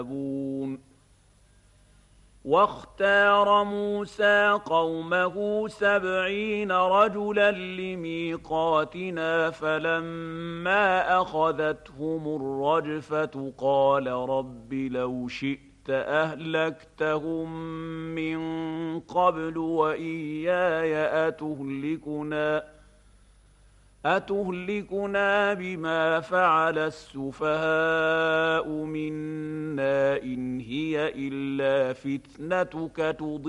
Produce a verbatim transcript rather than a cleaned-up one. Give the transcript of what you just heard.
واختار موسى قومه سبعين رجلا لميقاتنا فلما أخذتهم الرجفة قال رب لو شئت أهلكتهم من قبل وإياي أتهلكنا أتهلكنا بما فعل السفهاء منا إن هي إلا فتنتك تضل